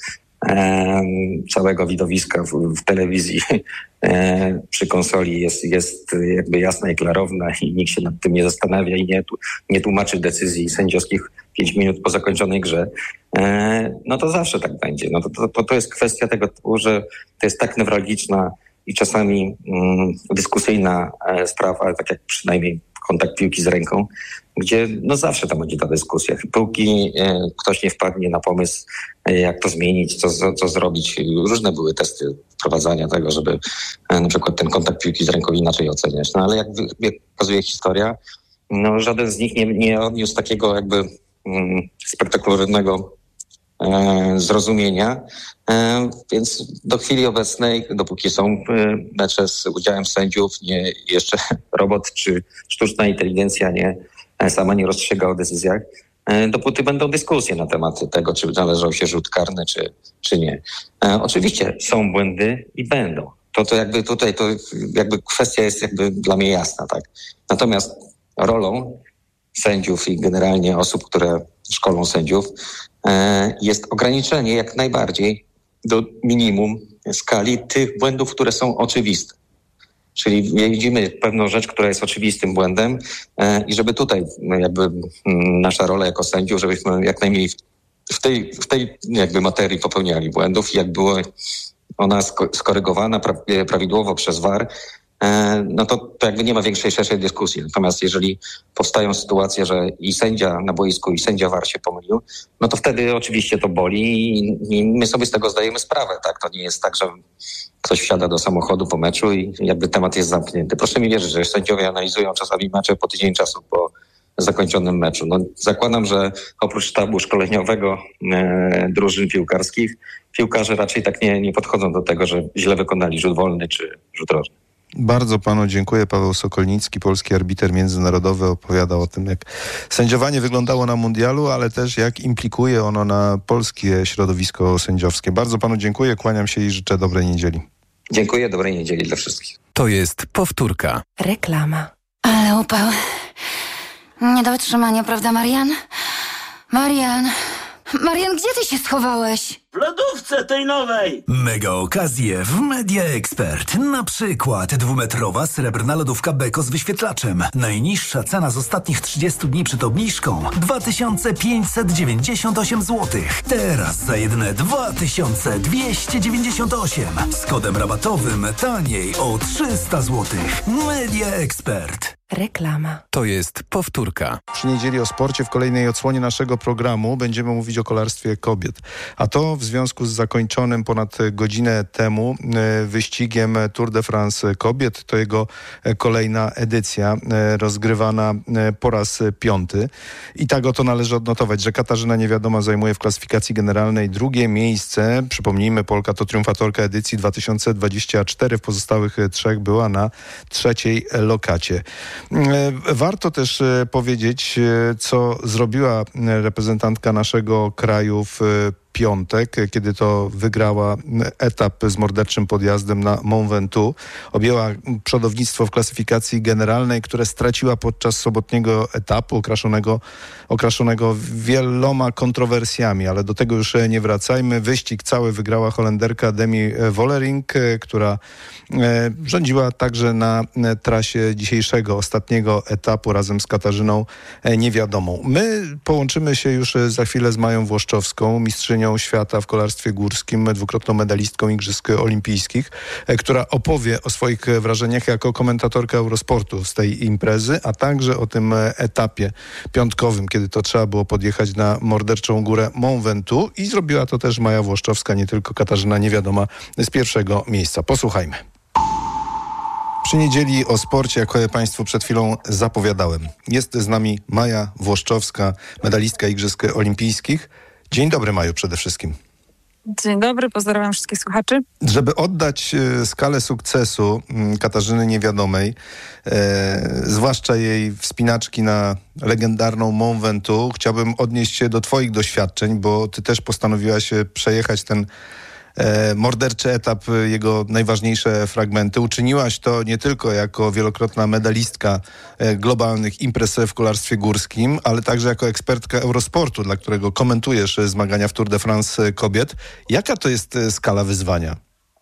całego widowiska w, w telewizji e, przy konsoli jest, jest jakby jasna i klarowna i nikt się nad tym nie zastanawia i nie, nie tłumaczy decyzji sędziowskich pięć minut po zakończonej grze, e, no to zawsze tak będzie. No to, to, to jest kwestia tego typu, że to jest tak newralgiczna i czasami mm, dyskusyjna e, sprawa, tak jak przynajmniej kontakt piłki z ręką, gdzie no zawsze tam będzie ta dyskusja. Póki e, ktoś nie wpadnie na pomysł, e, jak to zmienić, co, co, co zrobić. Różne były testy wprowadzania tego, żeby e, na przykład ten kontakt piłki z ręką inaczej oceniać. No ale jak, jak pokazuje historia, no żaden z nich nie, nie odniósł takiego jakby mm, spektakularnego e, zrozumienia. E, więc do chwili obecnej, dopóki są e, mecze z udziałem sędziów, nie jeszcze robot czy sztuczna inteligencja nie sama nie rozstrzyga o decyzjach, e, dopóty będą dyskusje na temat tego, czy należał się rzut karny, czy, czy nie. E, oczywiście są błędy i będą. To, to jakby tutaj to jakby kwestia jest jakby dla mnie jasna, tak. Natomiast rolą sędziów i generalnie osób, które szkolą sędziów, e, jest ograniczenie jak najbardziej do minimum skali tych błędów, które są oczywiste. Czyli widzimy pewną rzecz, która jest oczywistym błędem e, i żeby tutaj no jakby m, nasza rola jako sędziów, żebyśmy jak najmniej w, w tej, w tej jakby materii popełniali błędów i jak była ona sko- skorygowana pra- prawidłowo przez V A R, no to, to jakby nie ma większej, szerszej dyskusji. Natomiast jeżeli powstają sytuacje, że i sędzia na boisku, i sędzia V A R się pomylił, no to wtedy oczywiście to boli i, i my sobie z tego zdajemy sprawę, tak? To nie jest tak, że ktoś wsiada do samochodu po meczu i jakby temat jest zamknięty. Proszę mi wierzyć, że sędziowie analizują czasami mecze po tydzień czasu po zakończonym meczu. No, zakładam, że oprócz sztabu szkoleniowego e, drużyn piłkarskich, piłkarze raczej tak nie, nie podchodzą do tego, że źle wykonali rzut wolny czy rzut rożny. Bardzo panu dziękuję. Paweł Sokolnicki, polski arbiter międzynarodowy, opowiadał o tym, jak sędziowanie wyglądało na mundialu, ale też jak implikuje ono na polskie środowisko sędziowskie. Bardzo panu dziękuję, kłaniam się i życzę dobrej niedzieli. Dziękuję, dobrej niedzieli dla wszystkich. To jest powtórka. Reklama. Ale upał. Nie do wytrzymania, prawda, Marian? Marian... Marian, gdzie ty się schowałeś? W lodówce tej nowej! Mega okazje w Media Expert. Na przykład dwumetrowa srebrna lodówka Beko z wyświetlaczem. Najniższa cena z ostatnich trzydziestu dni przed obniżką dwa tysiące pięćset dziewięćdziesiąt osiem złotych. Teraz za jedyne dwa tysiące dwieście dziewięćdziesiąt osiem. Z kodem rabatowym taniej o trzysta złotych. Media Expert. Reklama. To jest powtórka. Przy niedzieli o sporcie w kolejnej odsłonie naszego programu będziemy mówić o kolarstwie kobiet. A to w związku z zakończonym ponad godzinę temu wyścigiem Tour de France kobiet. To jego kolejna edycja, rozgrywana po raz piąty. I tak oto należy odnotować, że Katarzyna Niewiadoma zajmuje w klasyfikacji generalnej drugie miejsce. Przypomnijmy, Polka to triumfatorka edycji dwa tysiące dwudziestej czwartej. W pozostałych trzech była na trzeciej lokacie. Warto też powiedzieć, co zrobiła reprezentantka naszego kraju w piątek, kiedy to wygrała etap z morderczym podjazdem na Mont Ventoux. Objęła przodownictwo w klasyfikacji generalnej, które straciła podczas sobotniego etapu, okraszonego, okraszonego wieloma kontrowersjami, ale do tego już nie wracajmy. Wyścig cały wygrała Holenderka Demi Vollering, która rządziła także na trasie dzisiejszego, ostatniego etapu razem z Katarzyną Niewiadomą. My połączymy się już za chwilę z Mają Włoszczowską, mistrzynią świata w kolarstwie górskim, dwukrotną medalistką Igrzysk Olimpijskich, która opowie o swoich wrażeniach jako komentatorka Eurosportu z tej imprezy, a także o tym etapie piątkowym, kiedy to trzeba było podjechać na morderczą górę Mont Ventoux i zrobiła to też Maja Włoszczowska, nie tylko Katarzyna Niewiadoma z pierwszego miejsca. Posłuchajmy. Przy niedzieli o sporcie, jak Państwu przed chwilą zapowiadałem. Jest z nami Maja Włoszczowska, medalistka Igrzysk Olimpijskich. Dzień dobry, Maju, przede wszystkim. Dzień dobry, pozdrawiam wszystkich słuchaczy. Żeby oddać e, skalę sukcesu m, Katarzyny Niewiadomej, e, zwłaszcza jej wspinaczki na legendarną Mont Ventoux, chciałbym odnieść się do twoich doświadczeń, bo ty też postanowiłaś przejechać ten E, morderczy etap, jego najważniejsze fragmenty. Uczyniłaś to nie tylko jako wielokrotna medalistka e, globalnych imprez w kolarstwie górskim, ale także jako ekspertka Eurosportu, dla którego komentujesz zmagania w Tour de France kobiet. Jaka to jest skala wyzwania?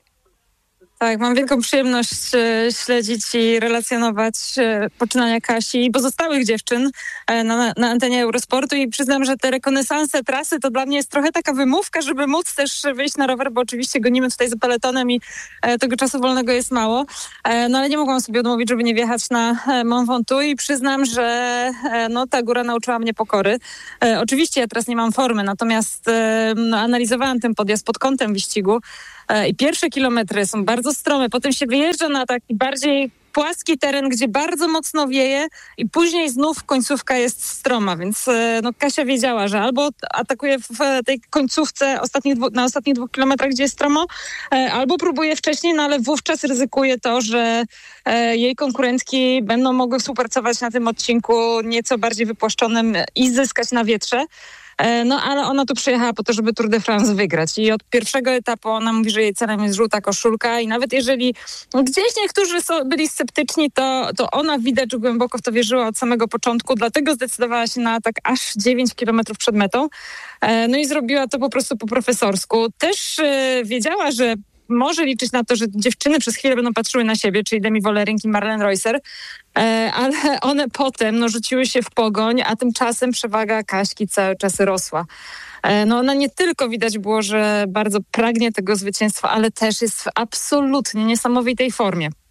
Tak, mam wielką przyjemność e, śledzić i relacjonować e, poczynania Kasi i pozostałych dziewczyn e, na, na antenie Eurosportu i przyznam, że te rekonesanse trasy to dla mnie jest trochę taka wymówka, żeby móc też wyjść na rower, bo oczywiście gonimy tutaj za peletonem i e, tego czasu wolnego jest mało, e, no ale nie mogłam sobie odmówić, żeby nie wjechać na e, Mont Ventoux i przyznam, że e, no, ta góra nauczyła mnie pokory. E, oczywiście ja teraz nie mam formy, natomiast e, no, analizowałam ten podjazd pod kątem wyścigu. I pierwsze kilometry są bardzo strome, potem się wyjeżdża na taki bardziej płaski teren, gdzie bardzo mocno wieje i później znów końcówka jest stroma, więc no, Kasia wiedziała, że albo atakuje w tej końcówce ostatnich dwu, na ostatnich dwóch kilometrach, gdzie jest stromo, albo próbuje wcześniej, no ale wówczas ryzykuje to, że jej konkurentki będą mogły współpracować na tym odcinku nieco bardziej wypłaszczonym i zyskać na wietrze. No ale ona tu przyjechała po to, żeby Tour de France wygrać i od pierwszego etapu ona mówi, że jej celem jest żółta koszulka i nawet jeżeli gdzieś niektórzy są, byli sceptyczni, to, to ona widać, że głęboko w to wierzyła od samego początku, dlatego zdecydowała się na atak aż dziewięć kilometrów przed metą. No i zrobiła to po prostu po profesorsku. Też wiedziała, że może liczyć na to, że dziewczyny przez chwilę będą patrzyły na siebie, czyli Demi Vollering i Marlene Reusser, ale one potem no, rzuciły się w pogoń, a tymczasem przewaga Kaśki cały czas rosła. No ona nie tylko widać było, że bardzo pragnie tego zwycięstwa, ale też jest w absolutnie niesamowitej formie.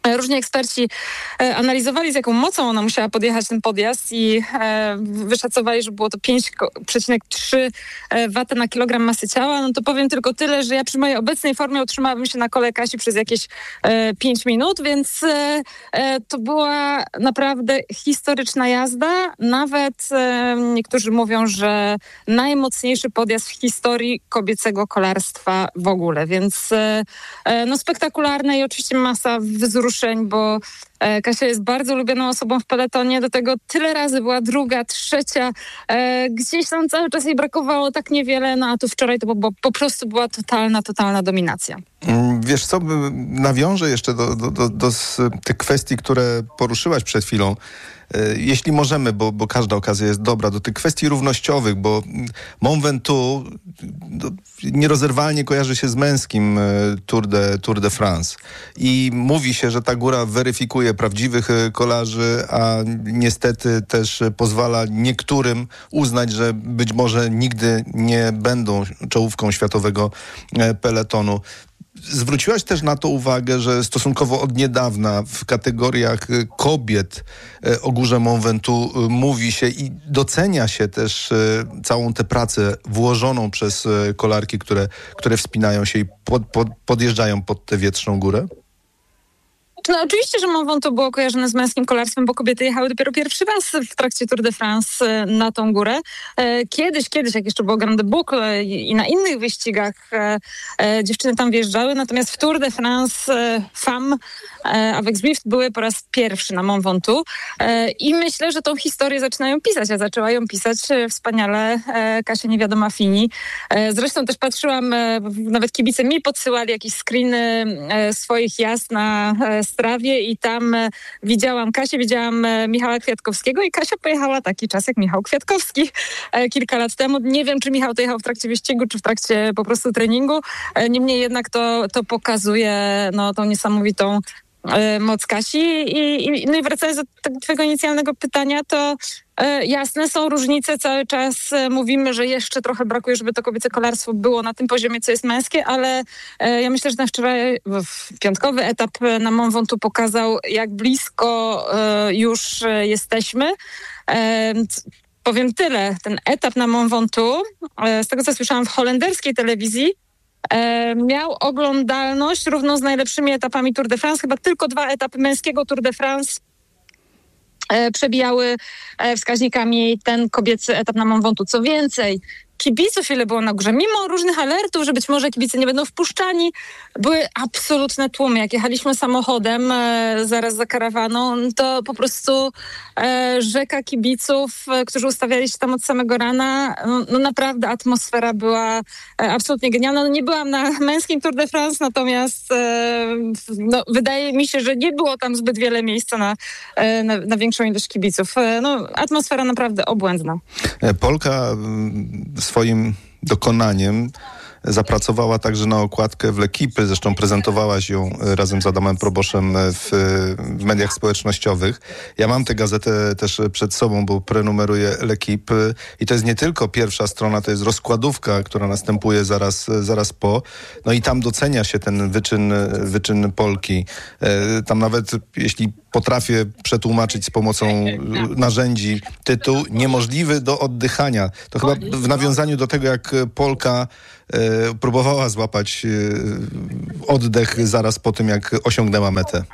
Różni eksperci e, analizowali, z jaką mocą ona musiała podjechać ten podjazd i e, wyszacowali, że było to pięć przecinek trzy wata na kilogram masy ciała. No to powiem tylko tyle, że ja przy mojej obecnej formie utrzymałabym się na kole Kasi przez jakieś e, pięć minut, więc e, e, to była naprawdę historyczna jazda. Nawet e, niektórzy mówią, że najmocniejszy podjazd w historii kobiecego kolarstwa w ogóle, więc e, e, no spektakularne i oczywiście masa wzruszeń, bo e, Kasia jest bardzo ulubioną osobą w peletonie, do tego tyle razy była druga, trzecia, e, gdzieś tam cały czas jej brakowało tak niewiele, no a tu wczoraj to bo, po prostu była totalna, totalna dominacja. Wiesz co, nawiążę jeszcze do, do, do, do tych kwestii, które poruszyłaś przed chwilą. Jeśli możemy, bo, bo każda okazja jest dobra, do tych kwestii równościowych, bo Mont Ventoux nierozerwalnie kojarzy się z męskim Tour de, Tour de France. I mówi się, że ta góra weryfikuje prawdziwych kolarzy, a niestety też pozwala niektórym uznać, że być może nigdy nie będą czołówką światowego peletonu. Zwróciłaś też na to uwagę, że stosunkowo od niedawna w kategoriach kobiet o górze Mont Ventoux mówi się i docenia się też całą tę pracę włożoną przez kolarki, które, które wspinają się i pod, pod, podjeżdżają pod tę wietrzną górę? No, oczywiście, że Mont Ventoux było kojarzone z męskim kolarstwem, bo kobiety jechały dopiero pierwszy raz w trakcie Tour de France na tą górę. Kiedyś, kiedyś, jak jeszcze było Grande Boucle i na innych wyścigach dziewczyny tam wjeżdżały, natomiast w Tour de France Femme avec Zwift były po raz pierwszy na Mont Ventoux i myślę, że tą historię zaczynają pisać, a zaczęła ją pisać wspaniale Kasia Niewiadoma-Fini. Zresztą też patrzyłam, nawet kibice mi podsyłali jakieś screeny swoich jazd na Strawie i tam widziałam Kasię, widziałam Michała Kwiatkowskiego i Kasia pojechała taki czas jak Michał Kwiatkowski kilka lat temu. Nie wiem, czy Michał to jechał w trakcie wyścigu, czy w trakcie po prostu treningu. Niemniej jednak to, to pokazuje no, tą niesamowitą moc Kasi. I, i, no i wracając do twojego inicjalnego pytania, to e, jasne, są różnice. Cały czas e, mówimy, że jeszcze trochę brakuje, żeby to kobiece kolarstwo było na tym poziomie, co jest męskie, ale e, ja myślę, że ten wczoraj w piątkowy etap na Mont Ventoux pokazał, jak blisko e, już e, jesteśmy. E, powiem tyle, ten etap na Mont Ventoux, e, z tego co słyszałam w holenderskiej telewizji, E, miał oglądalność równą z najlepszymi etapami Tour de France. Chyba tylko dwa etapy męskiego Tour de France e, przebijały e, wskaźnikami ten kobiecy etap na Mont Ventoux. Co więcej, kibiców ile było na górze, mimo różnych alertów, że być może kibice nie będą wpuszczani, były absolutne tłumy. Jak jechaliśmy samochodem e, zaraz za karawaną, to po prostu e, rzeka kibiców, e, którzy ustawiali się tam od samego rana. No, no naprawdę atmosfera była e, absolutnie genialna. No, nie byłam na męskim Tour de France, natomiast e, no, wydaje mi się, że nie było tam zbyt wiele miejsca na, e, na, na większą ilość kibiców. E, no, atmosfera naprawdę obłędna. Polka swoim dokonaniem zapracowała także na okładkę w L'Equipe, zresztą prezentowałaś ją razem z Adamem Proboszem w, w mediach społecznościowych. Ja mam tę gazetę też przed sobą, bo prenumeruję L'Equipe i to jest nie tylko pierwsza strona, to jest rozkładówka, która następuje zaraz, zaraz po. No i tam docenia się ten wyczyn, wyczyn Polki. Tam nawet, jeśli potrafię przetłumaczyć z pomocą narzędzi tytuł niemożliwy do oddychania. To chyba w nawiązaniu do tego, jak Polka e, próbowała złapać e, oddech zaraz po tym, jak osiągnęła metę.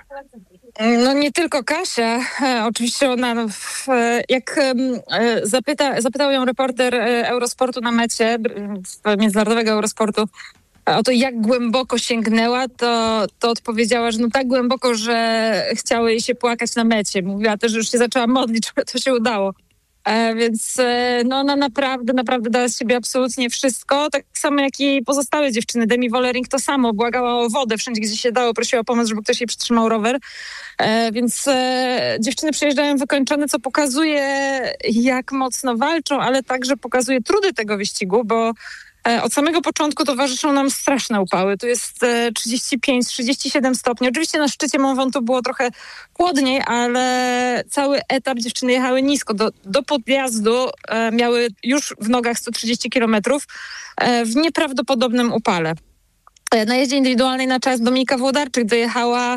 No nie tylko Kasia. E, oczywiście ona, w, jak e, zapyta, zapytał ją reporter Eurosportu na mecie, międzynarodowego Eurosportu, o to, jak głęboko sięgnęła, to, to odpowiedziała, że no tak głęboko, że chciało jej się płakać na mecie. Mówiła też, że już się zaczęła modlić, żeby to się udało. E, więc e, no ona naprawdę, naprawdę dała z siebie absolutnie wszystko. Tak samo jak i pozostałe dziewczyny. Demi Wollering to samo. Błagała o wodę wszędzie, gdzie się dało. Prosiła o pomoc, żeby ktoś jej przytrzymał rower. E, więc e, dziewczyny przyjeżdżają wykończone, co pokazuje, jak mocno walczą, ale także pokazuje trudy tego wyścigu, bo od samego początku towarzyszą nam straszne upały. Tu jest trzydzieści pięć trzydzieści siedem stopni. Oczywiście na szczycie Mont Ventoux było trochę chłodniej, ale cały etap dziewczyny jechały nisko. Do, do podjazdu e, miały już w nogach sto trzydzieści kilometrów e, w nieprawdopodobnym upale. E, na jeździe indywidualnej na czas Dominika Włodarczyk dojechała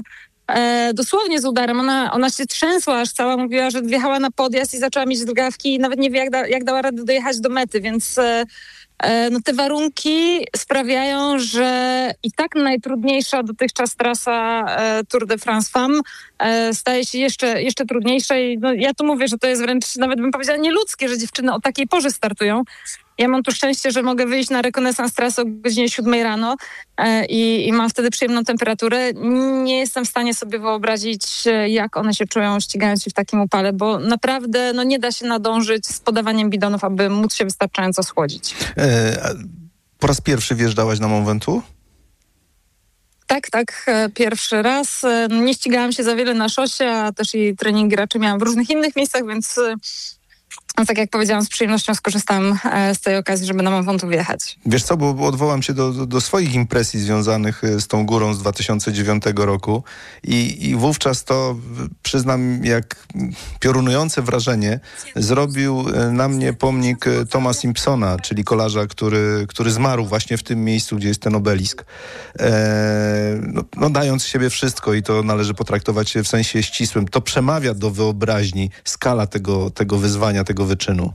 e, dosłownie z udarem. Ona, ona się trzęsła aż cała, mówiła, że wjechała na podjazd i zaczęła mieć drgawki i nawet nie wie, jak, da, jak dała radę dojechać do mety, więc e, e, no, te warunki sprawiają, że i tak najtrudniejsza dotychczas trasa e, Tour de France Femme e, staje się jeszcze, jeszcze trudniejsza i no, ja tu mówię, że to jest wręcz, nawet bym powiedziała, nieludzkie, że dziewczyny o takiej porze startują. Ja mam tu szczęście, że mogę wyjść na rekonesans trasy o godzinie siódmej rano e, i, i mam wtedy przyjemną temperaturę. Nie jestem w stanie sobie wyobrazić, jak one się czują ścigając się w takim upale, bo naprawdę no, nie da się nadążyć z podawaniem bidonów, aby móc się wystarczająco schłodzić. E, po raz pierwszy wjeżdżałaś na Mont Ventoux? Tak, tak, pierwszy raz. Nie ścigałam się za wiele na szosie, a też i treningi raczej miałam w różnych innych miejscach, więc no, tak jak powiedziałam, z przyjemnością skorzystam z tej okazji, żeby na Mont Ventoux wjechać. Wiesz co, bo odwołam się do, do, do swoich impresji związanych z tą górą z dwa tysiące dziewiątego roku i, i wówczas to, przyznam, jak piorunujące wrażenie zrobił na mnie pomnik Toma Simpsona, czyli kolarza, który, który zmarł właśnie w tym miejscu, gdzie jest ten obelisk. E, no, no dając siebie wszystko i to należy potraktować w sensie ścisłym. To przemawia do wyobraźni skala tego, tego wyzwania, tego wyczynu.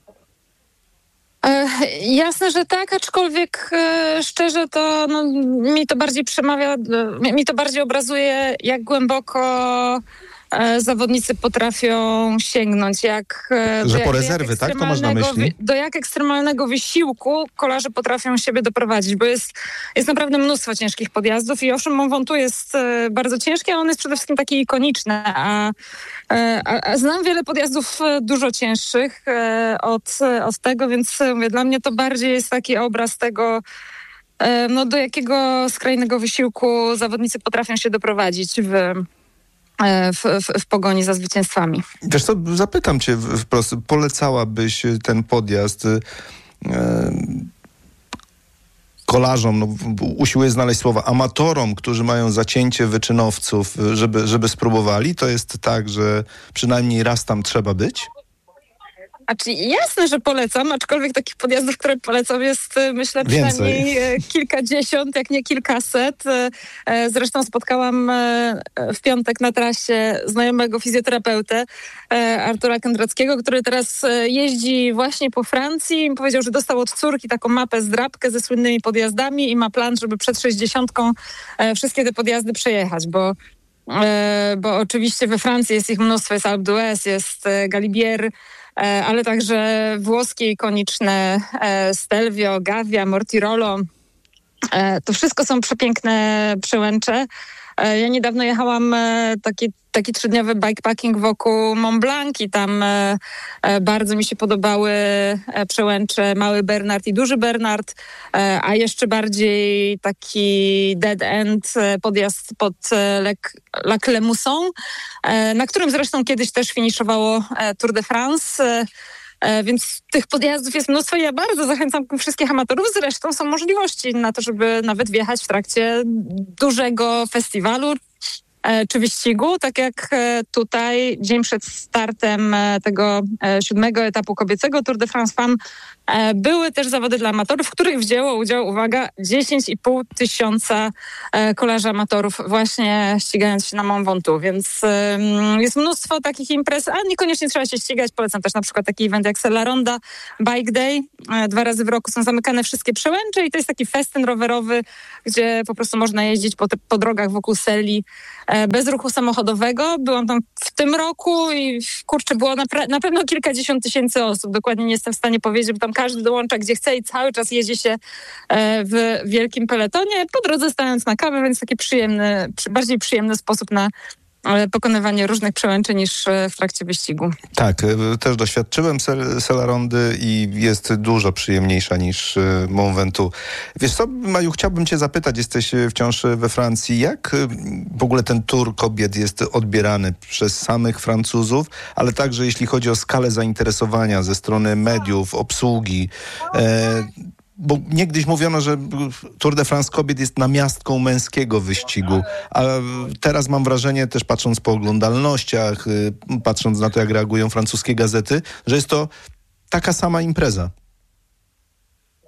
E, jasne, że tak, aczkolwiek e, szczerze to no, mi to bardziej przemawia, e, mi to bardziej obrazuje, jak głęboko e, zawodnicy potrafią sięgnąć. Jak, e, że do, po do rezerwy, jak tak? To masz na myśli? Do jak ekstremalnego wysiłku kolarze potrafią siebie doprowadzić, bo jest, jest naprawdę mnóstwo ciężkich podjazdów i owszem, Mont Ventoux jest e, bardzo ciężki, a on jest przede wszystkim taki ikoniczny, a A, a znam wiele podjazdów dużo cięższych e, od, od tego, więc mówię, dla mnie to bardziej jest taki obraz tego, e, no, do jakiego skrajnego wysiłku zawodnicy potrafią się doprowadzić w, w, w, w pogoni za zwycięstwami. Wiesz co, zapytam cię wprost, polecałabyś ten podjazd e, kolarzom, no, usiłuję znaleźć słowa, amatorom, którzy mają zacięcie wyczynowców, żeby, żeby spróbowali? To jest tak, że przynajmniej raz tam trzeba być? A czyli jasne, że polecam, aczkolwiek takich podjazdów, które polecam jest myślę przynajmniej Więcej. kilkadziesiąt, jak nie kilkaset. Zresztą spotkałam w piątek na trasie znajomego fizjoterapeutę Artura Kędrackiego, który teraz jeździ właśnie po Francji i powiedział, że dostał od córki taką mapę zdrabkę ze słynnymi podjazdami i ma plan, żeby przed sześćdziesiątką wszystkie te podjazdy przejechać, bo bo oczywiście we Francji jest ich mnóstwo, jest Alpe d'Huez, jest Galibier, ale także włoskie ikoniczne Stelvio, Gavia, Mortirolo. To wszystko są przepiękne przełęcze. Ja niedawno jechałam taki, taki trzydniowy bikepacking wokół Mont Blanc i tam bardzo mi się podobały przełęcze Mały Bernard i Duży Bernard, a jeszcze bardziej taki dead end podjazd pod La Clemusson, na którym zresztą kiedyś też finiszowało Tour de France. Więc tych podjazdów jest mnóstwo i ja bardzo zachęcam wszystkich amatorów. Zresztą są możliwości na to, żeby nawet wjechać w trakcie dużego festiwalu czy wyścigu, tak jak tutaj dzień przed startem tego siódmego etapu kobiecego Tour de France Femme były też zawody dla amatorów, w których wzięło udział, uwaga, dziesięć i pół tysiąca kolarzy amatorów właśnie ścigając się na Mont Ventoux, więc jest mnóstwo takich imprez, a niekoniecznie trzeba się ścigać. Polecam też na przykład taki event jak Sella Ronda, Bike Day. Dwa razy w roku są zamykane wszystkie przełęcze i to jest taki festyn rowerowy, gdzie po prostu można jeździć po, te, po drogach wokół Selli bez ruchu samochodowego. Byłam tam w tym roku i kurczę, było na, na pewno kilkadziesiąt tysięcy osób. Dokładnie nie jestem w stanie powiedzieć, bo tam każdy dołącza gdzie chce i cały czas jeździ się w wielkim peletonie, po drodze stając na kawę, więc taki przyjemny, bardziej przyjemny sposób na pokonywanie różnych przełęczy niż w trakcie wyścigu. Tak, też doświadczyłem Sella Rondy i jest dużo przyjemniejsza niż Mont Ventoux. Wiesz co, Maju, chciałbym cię zapytać, jesteś wciąż we Francji, jak w ogóle ten Tour kobiet jest odbierany przez samych Francuzów, ale także jeśli chodzi o skalę zainteresowania ze strony mediów, obsługi. E, Bo niegdyś mówiono, że Tour de France kobiet jest namiastką męskiego wyścigu, a teraz mam wrażenie, też patrząc po oglądalnościach, patrząc na to, jak reagują francuskie gazety, że jest to taka sama impreza.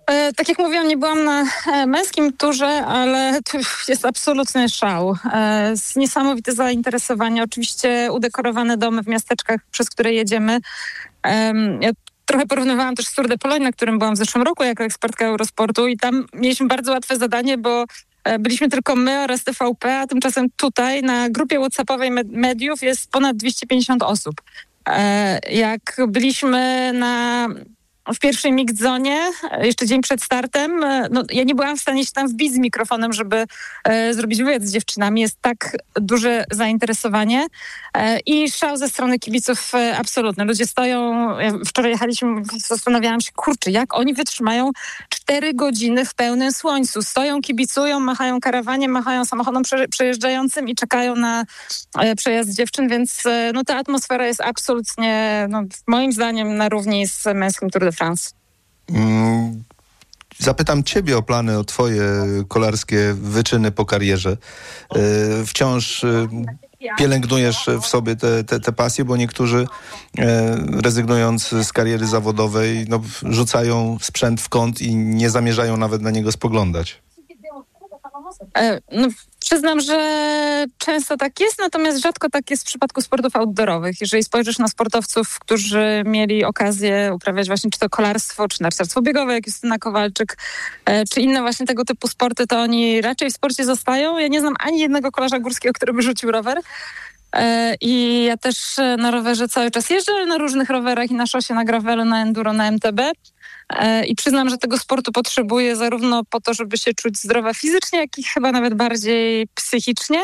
E, tak jak mówiłam, nie byłam na e, męskim turze, ale to jest absolutny szał. E, niesamowite zainteresowanie. Oczywiście udekorowane domy w miasteczkach, przez które jedziemy. E, ja trochę porównywałam też z Tour de Pologne, na którym byłam w zeszłym roku jako ekspertka Eurosportu i tam mieliśmy bardzo łatwe zadanie, bo e, byliśmy tylko my oraz T V P, a tymczasem tutaj na grupie whatsappowej med- mediów jest ponad dwieście pięćdziesiąt osób. E, jak byliśmy na... w pierwszej mixed zonie, jeszcze dzień przed startem, no ja nie byłam w stanie się tam wbić z mikrofonem, żeby e, zrobić wywiad z dziewczynami. Jest tak duże zainteresowanie e, i szał ze strony kibiców e, absolutny. Ludzie stoją, ja wczoraj jechaliśmy, zastanawiałam się, kurczę, jak oni wytrzymają cztery godziny w pełnym słońcu. Stoją, kibicują, machają karawanie, machają samochodom prze, przejeżdżającym i czekają na e, przejazd dziewczyn, więc e, no ta atmosfera jest absolutnie, no, moim zdaniem, na równi z męskim Tour de France. Mm, zapytam ciebie o plany, o twoje kolarskie wyczyny po karierze. Yy, wciąż yy, pielęgnujesz w sobie te, te, te pasje, bo niektórzy yy, rezygnując z kariery zawodowej, no, rzucają sprzęt w kąt i nie zamierzają nawet na niego spoglądać. E, no, przyznam, że często tak jest, natomiast rzadko tak jest w przypadku sportów outdoorowych. Jeżeli spojrzysz na sportowców, którzy mieli okazję uprawiać właśnie czy to kolarstwo, czy narciarstwo biegowe, jak Justyna Kowalczyk, e, czy inne właśnie tego typu sporty, to oni raczej w sporcie zostają. Ja nie znam ani jednego kolarza górskiego, który by rzucił rower. E, I ja też na rowerze cały czas jeżdżę, na różnych rowerach i na szosie, na gravelu, na enduro, na M T B. I przyznam, że tego sportu potrzebuję zarówno po to, żeby się czuć zdrowa fizycznie, jak i chyba nawet bardziej psychicznie.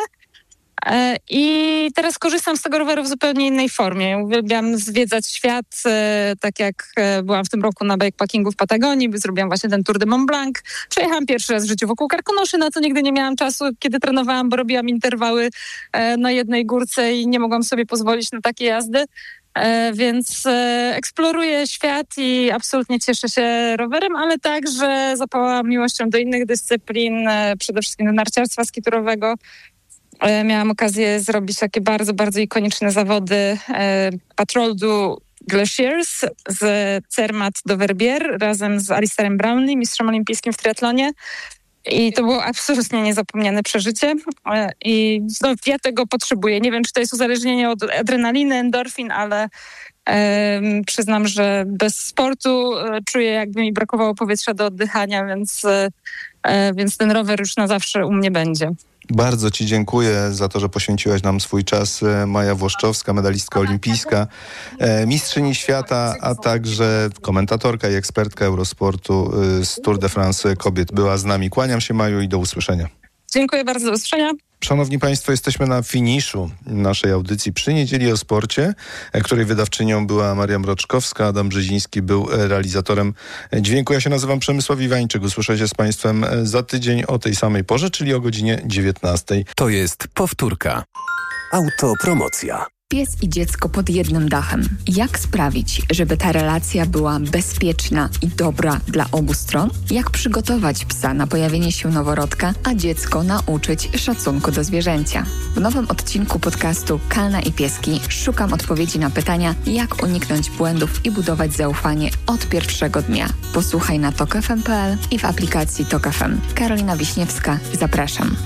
I teraz korzystam z tego roweru w zupełnie innej formie. Uwielbiam zwiedzać świat, tak jak byłam w tym roku na bikepackingu w Patagonii, zrobiłam właśnie ten Tour de Mont Blanc. Przejechałam pierwszy raz w życiu wokół Karkonoszy, na co nigdy nie miałam czasu, kiedy trenowałam, bo robiłam interwały na jednej górce i nie mogłam sobie pozwolić na takie jazdy. E, więc e, eksploruję świat i absolutnie cieszę się rowerem, ale także zapałam miłością do innych dyscyplin, e, przede wszystkim do narciarstwa skiturowego. E, miałam okazję zrobić takie bardzo, bardzo ikoniczne zawody e, Patrol du Glaciers z Zermatt do Verbier razem z Alisterem Brownlee, mistrzem olimpijskim w triatlonie. I to było absolutnie niezapomniane przeżycie i no, ja tego potrzebuję. Nie wiem, czy to jest uzależnienie od adrenaliny, endorfin, ale e, przyznam, że bez sportu e, czuję, jakby mi brakowało powietrza do oddychania, więc, e, więc ten rower już na zawsze u mnie będzie. Bardzo ci dziękuję za to, że poświęciłaś nam swój czas. Maja Włoszczowska, medalistka olimpijska, mistrzyni świata, a także komentatorka i ekspertka Eurosportu z Tour de France kobiet była z nami. Kłaniam się, Maju, i do usłyszenia. Dziękuję bardzo, do usłyszenia. Szanowni Państwo, jesteśmy na finiszu naszej audycji przy Niedzieli o Sporcie, której wydawczynią była Maria Mroczkowska, Adam Brzeziński był realizatorem dźwięku. Ja się nazywam Przemysław Iwańczyk. Usłyszę się z Państwem za tydzień o tej samej porze, czyli o godzinie dziewiętnastej. To jest powtórka. Autopromocja. Pies i dziecko pod jednym dachem. Jak sprawić, żeby ta relacja była bezpieczna i dobra dla obu stron? Jak przygotować psa na pojawienie się noworodka, a dziecko nauczyć szacunku do zwierzęcia? W nowym odcinku podcastu Kalna i Pieski szukam odpowiedzi na pytania, jak uniknąć błędów i budować zaufanie od pierwszego dnia. Posłuchaj na tok f m kropka p l i w aplikacji Tok F M. Karolina Wiśniewska, zapraszam.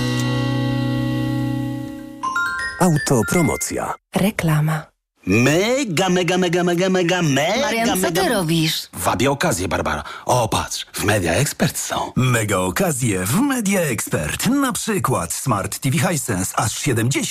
Autopromocja. Reklama. Mega, mega, mega, mega, mega, mega, Marian, co mega... ty robisz? Wabię okazję, Barbara. O, patrz, w Media Expert są. Mega okazje w Media Expert. Na przykład Smart T V Hisense aż siedemdziesiąt